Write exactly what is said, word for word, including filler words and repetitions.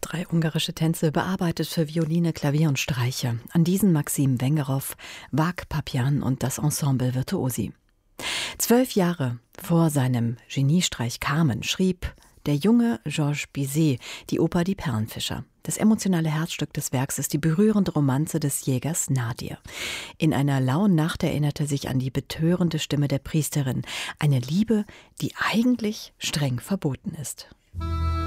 Drei ungarische Tänze bearbeitet für Violine, Klavier und Streicher. An diesen Maxim Wengerow, Vák Papian und das Ensemble Virtuosi. Zwölf Jahre vor seinem Geniestreich Carmen schrieb der junge Georges Bizet die Oper Die Perlenfischer. Das emotionale Herzstück des Werks ist die berührende Romanze des Jägers Nadir. In einer lauen Nacht erinnert er sich an die betörende Stimme der Priesterin. Eine Liebe, die eigentlich streng verboten ist.